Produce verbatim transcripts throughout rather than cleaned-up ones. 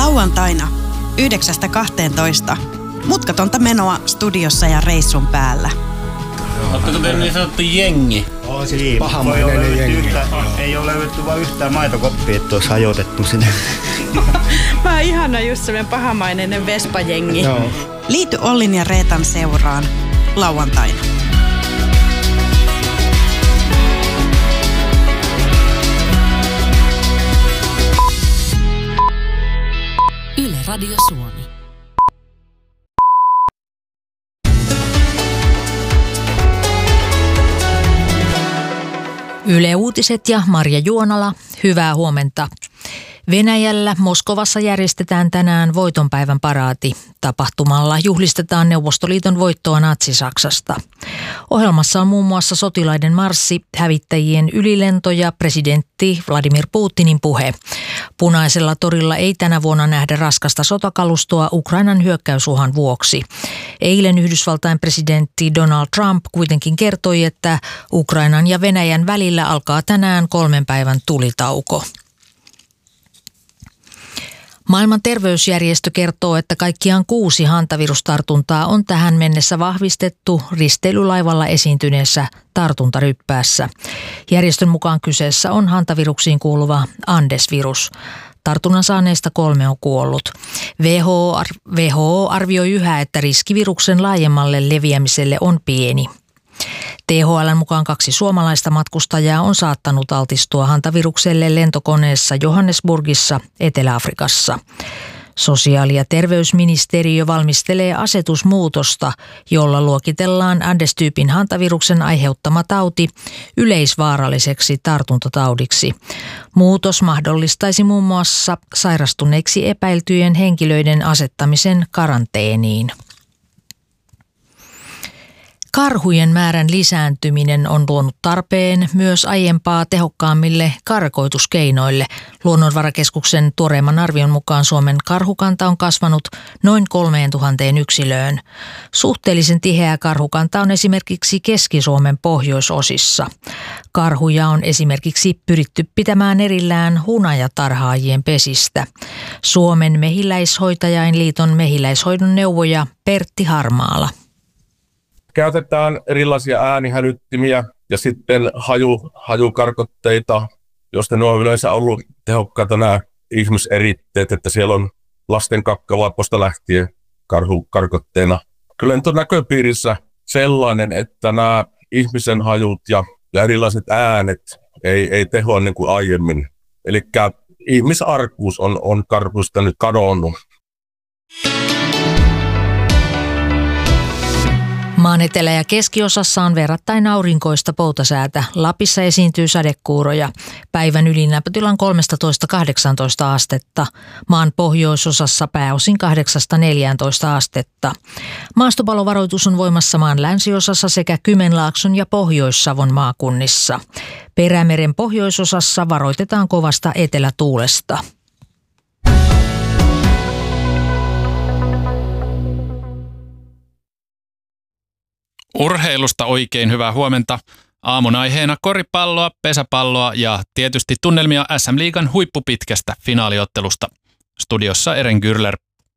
Lauantaina yhdeksästä kahteentoista. Mutkatonta menoa studiossa ja reissun päällä. Oletteko te niin sanottu jengi? On siis pahamainen jengi. Yhtä, ei ole löydetty vain yhtään maitokoppia, että olisi hajotettu sinne. Mä oon ihana just semmoinen pahamainen Vespa-jengi. No. Liity Ollin ja Reetan seuraan lauantaina. Yle Radio Suomi. Yle Uutiset ja Marja Juonala, hyvää huomenta. Venäjällä Moskovassa järjestetään tänään voitonpäivän paraati. Tapahtumalla juhlistetaan Neuvostoliiton voittoa Natsi-Saksasta. Ohjelmassa on muun muassa sotilaiden marssi, hävittäjien ylilento ja presidentti Vladimir Putinin puhe. Punaisella torilla ei tänä vuonna nähdä raskasta sotakalustoa Ukrainan hyökkäysuhan vuoksi. Eilen Yhdysvaltain presidentti Donald Trump kuitenkin kertoi, että Ukrainan ja Venäjän välillä alkaa tänään kolmen päivän tulitauko. Maailman terveysjärjestö kertoo, että kaikkiaan kuusi hantavirustartuntaa on tähän mennessä vahvistettu risteilylaivalla esiintyneessä tartuntaryppäässä. Järjestön mukaan kyseessä on hantaviruksiin kuuluva Andes-virus. Tartunnan saaneista kolme on kuollut. W H O arvioi yhä, että riski viruksen laajemmalle leviämiselle on pieni. T H L:n mukaan kaksi suomalaista matkustajaa on saattanut altistua hantavirukselle lentokoneessa Johannesburgissa, Etelä-Afrikassa. Sosiaali- ja terveysministeriö valmistelee asetusmuutosta, jolla luokitellaan Andes-tyypin hantaviruksen aiheuttama tauti yleisvaaralliseksi tartuntataudiksi. Muutos mahdollistaisi muun muassa sairastuneeksi epäiltyjen henkilöiden asettamisen karanteeniin. Karhujen määrän lisääntyminen on luonut tarpeen myös aiempaa tehokkaammille karkoituskeinoille. Luonnonvarakeskuksen tuoreimman arvion mukaan Suomen karhukanta on kasvanut noin kolmeen tuhanteen yksilöön. Suhteellisen tiheä karhukanta on esimerkiksi Keski-Suomen pohjoisosissa. Karhuja on esimerkiksi pyritty pitämään erillään hunajatarhaajien pesistä. Suomen mehiläishoitajainliiton mehiläishoidon neuvoja Pertti Harmaala. Käytetään erilaisia äänihälyttimiä ja sitten haju, hajukarkotteita, joista ne on yleensä ollut tehokkaita nämä ihmiseritteet, että siellä on lasten kakkavaiposta lähtien karhukarkotteena. Kyllä nyt on näköpiirissä sellainen, että nämä ihmisen hajut ja, ja erilaiset äänet ei, ei tehoa niin kuin aiemmin. Eli ihmisarkuus on, on karhuista nyt kadonnut. Maan etelä- ja keskiosassa on verrattain aurinkoista poutasäätä. Lapissa esiintyy sadekuuroja. Päivän ylilämpötila on kolmetoista kahdeksantoista astetta. Maan pohjoisosassa pääosin kahdeksasta neljääntoista astetta. Maastopalovaroitus on voimassa maan länsiosassa sekä Kymenlaakson ja Pohjois-Savon maakunnissa. Perämeren pohjoisosassa varoitetaan kovasta etelätuulesta. Urheilusta oikein hyvää huomenta. Aamun aiheena koripalloa, pesäpalloa ja tietysti tunnelmia S M-liigan huippupitkästä finaaliottelusta. Studiossa Eren Gürler.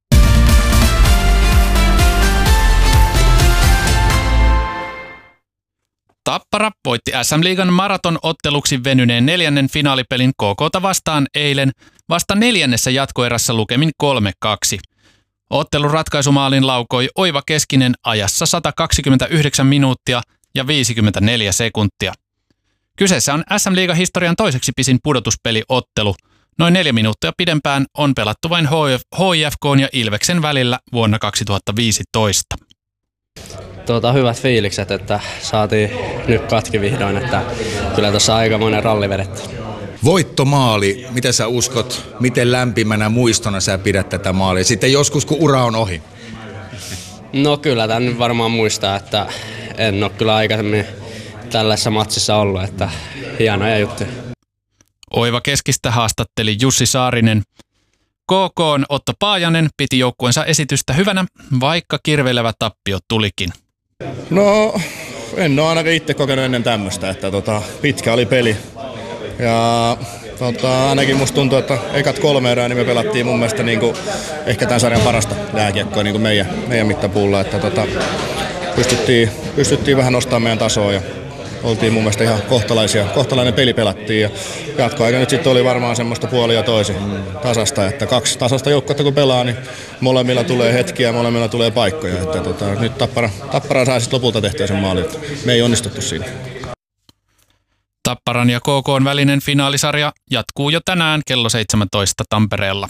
Tappara voitti S M-liigan maratonotteluksi venyneen neljännen finaalipelin K K:ta vastaan eilen vasta neljännessä jatkoerässä lukemin kolme kaksi. Ottelun ratkaisumaalin laukoi Oiva Keskinen ajassa sata kaksikymmentäyhdeksän minuuttia ja viisikymmentäneljä sekuntia. Kyseessä on S M-liigan historian toiseksi pisin pudotuspeliottelu. Noin neljä minuuttia pidempään on pelattu vain H I F K:n ja Ilveksen välillä vuonna kaksituhattaviisitoista. Tuota, hyvät fiilikset, että saatiin nyt katki vihdoin, että kyllä tuossa aikamoinen ralli vedettiin. Voittomaali, mitä sä uskot, miten lämpimänä muistona sä pidät tätä maalia? Sitten joskus, kun ura on ohi. No kyllä, tämän nyt varmaan muistaa, että en ole kyllä aikaisemmin tällaisessa matsissa ollut, että hienoja juttuja. Oiva Keskistä haastatteli Jussi Saarinen. K K:n Otto Paajanen piti joukkueensa esitystä hyvänä, vaikka kirveilevä tappio tulikin. No, en ole ainakaan itse kokenut ennen tämmöistä, että tota, pitkä oli peli. Ja Tota, ainakin musta tuntuu, että ekat kolme erää niin me pelattiin mun mielestä niin kuin, ehkä tämän sarjan parasta jääkiekkoa niin kuin meidän, meidän mittapuulla. Että, tota, pystyttiin, pystyttiin vähän nostamaan meidän tasoa ja oltiin mun mielestä ihan kohtalaisia. Kohtalainen peli pelattiin ja jatkoaika nyt sitten oli varmaan semmoista puolia toisin tasasta. Että kaksi tasasta joukkuetta kun pelaa, niin molemmilla tulee hetkiä ja molemmilla tulee paikkoja. Että, tota, nyt Tappara, Tappara sai sitten lopulta tehtyä sen maalin. Me ei onnistuttu siinä. Tapparan ja K K:n välinen finaalisarja jatkuu jo tänään kello seitsemäntoista Tampereella.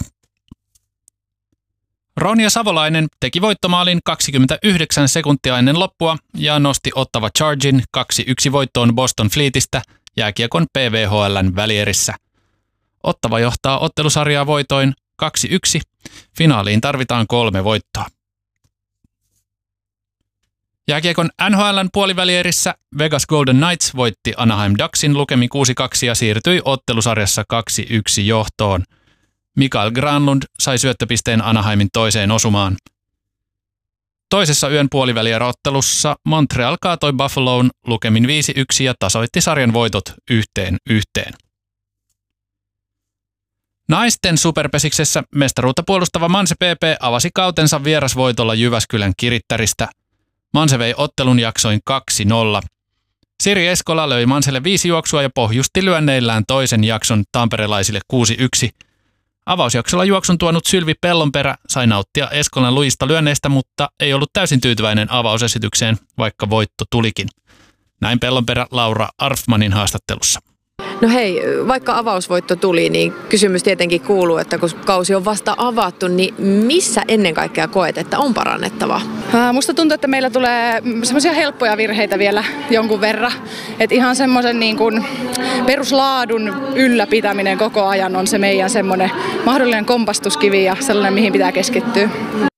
Ronja Savolainen teki voittomaalin kaksikymmentäyhdeksän sekuntia ennen loppua ja nosti Ottawa Chargin kaksi yksi voittoon Boston Fleetistä jääkiekon P V H L:n välierissä. Ottawa johtaa ottelusarjaa voitoin kaksi yksi. Finaaliin tarvitaan kolme voittoa. Jääkiekon N H L:n puolivälierissä Vegas Golden Knights voitti Anaheim Ducksin lukemin kuusi kaksi ja siirtyi ottelusarjassa kaksi yksi johtoon. Mikael Granlund sai syöttöpisteen Anaheimin toiseen osumaan. Toisessa yön puolivälierottelussa Montreal kaatoi Buffaloon lukemin viisi yksi ja tasoitti sarjan voitot yhteen yhteen. Naisten superpesiksessä mestaruutta puolustava Manse P P avasi kautensa vierasvoitolla Jyväskylän Kirittäristä. Manse vei ottelun jaksoin kaksi nolla. Siri Eskola löi Manselle viisi juoksua ja pohjusti lyönneillään toisen jakson tamperelaisille kuusi yksi. Avausjaksolla juoksun tuonut Sylvi Pellonperä sai nauttia Eskolan lujista lyönneistä, mutta ei ollut täysin tyytyväinen avausesitykseen, vaikka voitto tulikin. Näin Pellonperä Laura Arfmanin haastattelussa. No hei, vaikka avausvoitto tuli, niin kysymys tietenkin kuuluu, että kun kausi on vasta avattu, niin missä ennen kaikkea koet, että on parannettavaa? Musta tuntuu, että meillä tulee semmoisia helppoja virheitä vielä jonkun verran. Että ihan semmoisen niin kuin peruslaadun ylläpitäminen koko ajan on se meidän semmoinen mahdollinen kompastuskivi ja sellainen, mihin pitää keskittyä.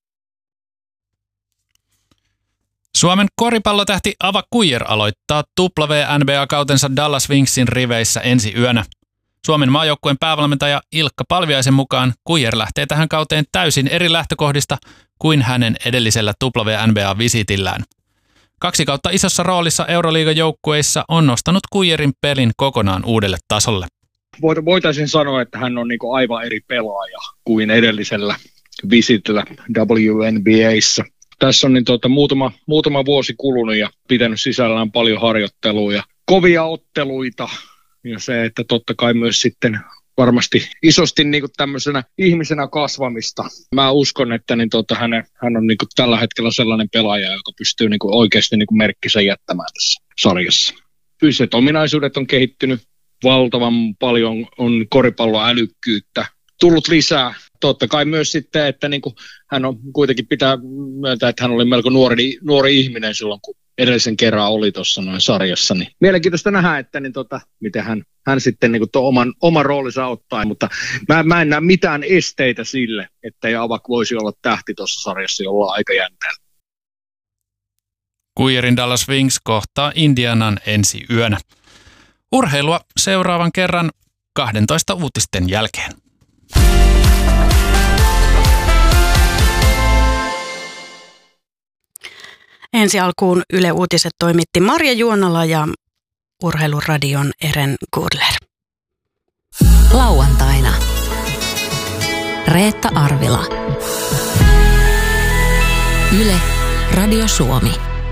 Suomen koripallotähti Ava Kuijer aloittaa W N B A-kautensa Dallas Wingsin riveissä ensi yönä. Suomen maajoukkueen päävalmentaja Ilkka Palviaisen mukaan Kuijer lähtee tähän kauteen täysin eri lähtökohdista kuin hänen edellisellä W N B A-visitillään. Kaksi kautta isossa roolissa Euroliigan joukkueissa on nostanut Kuijerin pelin kokonaan uudelle tasolle. Voitaisiin sanoa, että hän on niinku aivan eri pelaaja kuin edellisellä visitillä W N B A:ssa. Tässä on niin tuota, muutama, muutama vuosi kulunut ja pitänyt sisällään paljon harjoittelua ja kovia otteluita. Ja se, että totta kai myös sitten varmasti isosti niin kuin tämmöisenä ihmisenä kasvamista. Mä uskon, että niin tuota, hän, hän on niin kuin tällä hetkellä sellainen pelaaja, joka pystyy niin kuin oikeasti niin kuin merkkisen jättämään tässä sarjassa. Fyysiset ominaisuudet on kehittynyt valtavan paljon, on koripalloälykkyyttä tullut lisää. Totta kai myös sitten, että niin kuin hän on kuitenkin pitää myöntää, että hän oli melko nuori, nuori ihminen silloin, kun edellisen kerran oli tuossa noin sarjassa. Niin mielenkiintoista nähdä, että niin tota, miten hän, hän sitten niin kuin tuon oman, oman roolinsa ottaa. Mutta mä, mä en näe mitään esteitä sille, että Avak voisi olla tähti tuossa sarjassa jollain aikajänteellä. Kuijerin Dallas Wings kohtaa Indianan ensi yönä. Urheilua seuraavan kerran kahdentoista uutisten jälkeen. Ensi alkuun Yle Uutiset toimitti Marja Juonala ja Urheiluradion Eren Gurler. Lauantaina Reetta Arvila. Yle Radio Suomi.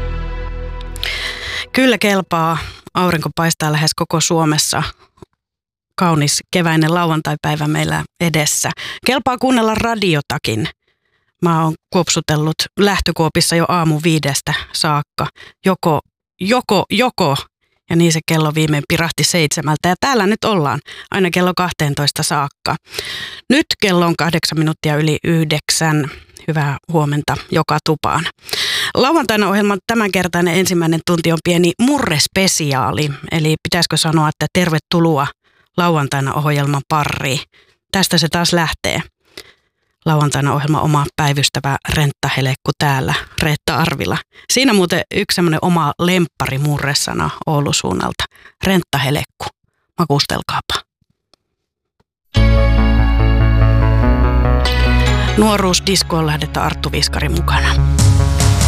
Kyllä kelpaa. Aurinko paistaa lähes koko Suomessa. Kaunis keväinen lauantaipäivä meillä edessä. Kelpaa kuunnella radiotakin. Mä oon kuopsutellut lähtökuopissa jo aamu viidestä saakka. Joko, joko, joko. Ja niin se kello viimein pirahti seitsemältä. Ja täällä nyt ollaan aina kello kahteentoista saakka. Nyt kello on kahdeksan minuuttia yli yhdeksän. Hyvää huomenta joka tupaan. Lauantaina ohjelman tämänkertainen ensimmäinen tunti on pieni murrespesiaali. Eli pitäisikö sanoa, että tervetuloa lauantaina ohjelman pariin. Tästä se taas lähtee. Lauantaina ohjelma oma päivystävä renttahelekku täällä, Reetta Arvila. Siinä muuten yksi semmoinen oma lemppari murresana Oulun suunnalta. Renttahelekku. Makustelkaapa. Nuoruusdiskoon lähdetään Arttu Viskarin mukana.